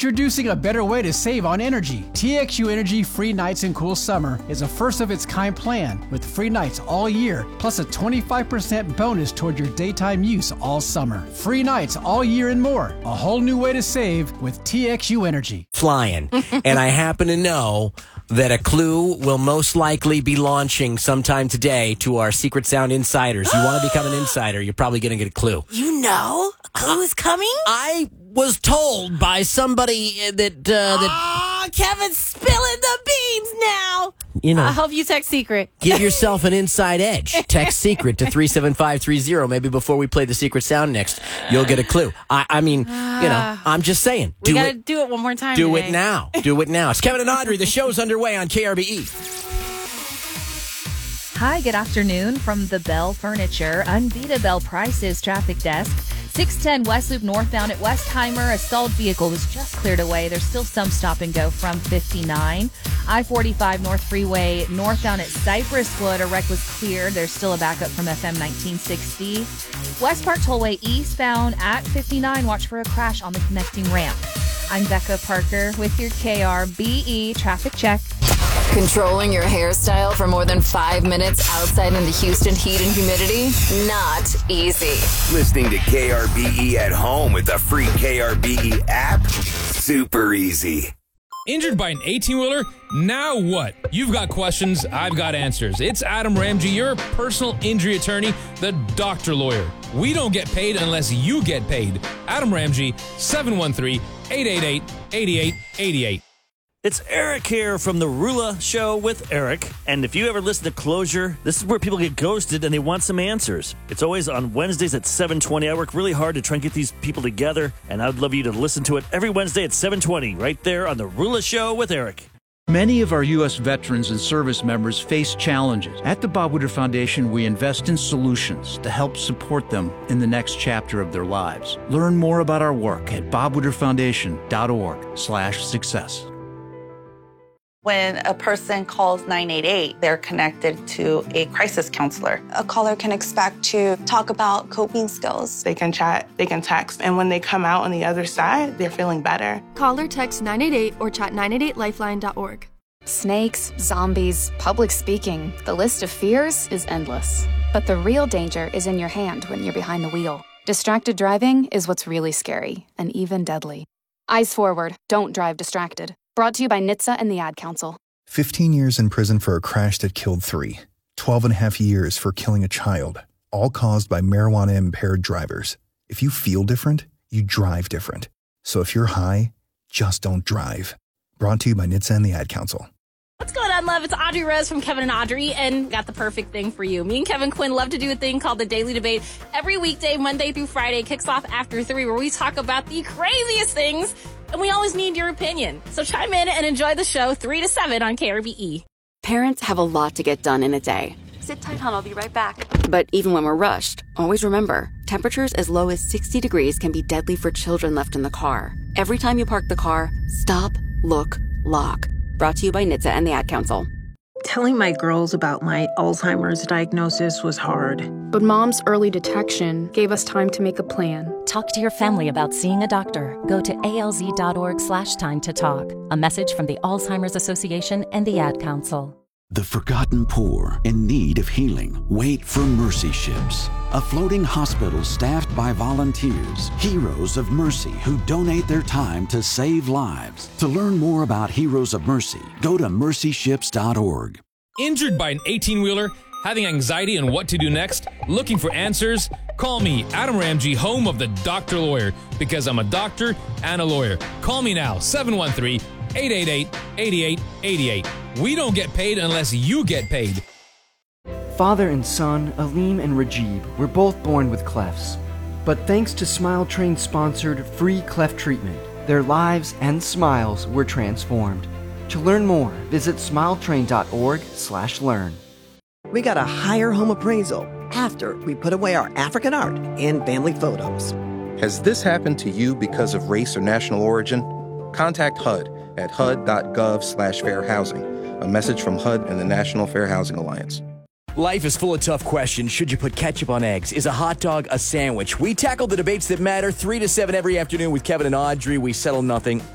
Introducing a better way to save on energy. TXU Energy Free Nights and Cool Summer is a first-of-its-kind plan with free nights all year, plus a 25% bonus toward your daytime use all summer. Free nights all year and more. A whole new way to save with TXU Energy. Flying. And I happen to know that a clue will most likely be launching sometime today to our Secret Sound insiders. You want to become an insider, you're probably going to get a clue. You know? A clue is coming? I was told by somebody that Kevin's spilling the beans now. I'll help you text secret. Give yourself an inside edge. Text secret to 37530. Maybe before we play the Secret Sound next, you'll get a clue. I'm just saying. We got to do it one more time Do today. it now. Do it now. It's Kevin and Audrey. The show's underway on KRBE. Hi, good afternoon from the Bell Furniture Unbeatable Prices Traffic Desk. 610 West Loop northbound at Westheimer. A stalled vehicle was just cleared away. There's still some stop and go from 59. I-45 North Freeway northbound at Cypresswood. A wreck was cleared. There's still a backup from FM 1960. West Park Tollway eastbound at 59. Watch for a crash on the connecting ramp. I'm Becca Parker with your KRBE traffic check. Controlling your hairstyle for more than 5 minutes outside in the Houston heat and humidity? Not easy. Listening to KRBE at home with the free KRBE app? Super easy. Injured by an 18-wheeler? Now what? You've got questions, I've got answers. It's Adam Ramsey, your personal injury attorney, the doctor lawyer. We don't get paid unless you get paid. Adam Ramsey, 713-888-8888. It's Eric here from the Rula Show with Eric. And if you ever listen to Closure, this is where people get ghosted and they want some answers. It's always on Wednesdays at 7:20. I work really hard to try and get these people together, and I'd love you to listen to it every Wednesday at 7:20, right there on the Rula Show with Eric. Many of our U.S. veterans and service members face challenges. At the Bob Woodruff Foundation, we invest in solutions to help support them in the next chapter of their lives. Learn more about our work at bobwoodrufffoundation.org/success. When a person calls 988, they're connected to a crisis counselor. A caller can expect to talk about coping skills. They can chat, they can text, and when they come out on the other side, they're feeling better. Call or text 988 or chat 988lifeline.org. Snakes, zombies, public speaking. The list of fears is endless. But the real danger is in your hand when you're behind the wheel. Distracted driving is what's really scary and even deadly. Eyes forward, don't drive distracted. Brought to you by NHTSA and the Ad Council. 15 years in prison for a crash that killed 3. 12 and a half years for killing a child, all caused by marijuana-impaired drivers. If you feel different, you drive different. So if you're high, just don't drive. Brought to you by NHTSA and the Ad Council. What's going on, love? It's Audrey Rose from Kevin and Audrey, and got the perfect thing for you. Me and Kevin Quinn love to do a thing called the Daily Debate. Every weekday, Monday through Friday, kicks off after 3, where we talk about the craziest things, and we always need your opinion. So chime in and enjoy the show 3 to 7 on KRBE. Parents have a lot to get done in a day. Sit tight, hon. I'll be right back. But even when we're rushed, always remember, temperatures as low as 60 degrees can be deadly for children left in the car. Every time you park the car, stop, look, lock. Brought to you by NHTSA and the Ad Council. Telling my girls about my Alzheimer's diagnosis was hard. But Mom's early detection gave us time to make a plan. Talk to your family about seeing a doctor. Go to alz.org/time to talk. A message from the Alzheimer's Association and the Ad Council. The forgotten poor in need of healing wait for Mercy Ships, a floating hospital staffed by volunteers, heroes of mercy who donate their time to save lives. To learn more about Heroes of Mercy, go to mercyships.org. Injured by an 18-wheeler? Having anxiety on what to do next? Looking for answers? Call me, Adam Ramsey, home of the Doctor Lawyer, because I'm a doctor and a lawyer. Call me now, 713-888-8888. We don't get paid unless you get paid. Father and son, Aleem and Rajib, were both born with clefts. But thanks to Smile Train sponsored free cleft treatment, their lives and smiles were transformed. To learn more, visit smiletrain.org/learn. We got a higher home appraisal after we put away our African art and family photos. Has this happened to you because of race or national origin? Contact HUD at hud.gov/fair housing. A message from HUD and the National Fair Housing Alliance. Life is full of tough questions. Should you put ketchup on eggs? Is a hot dog a sandwich? We tackle the debates that matter 3 to 7 every afternoon with Kevin and Audrey. We settle nothing.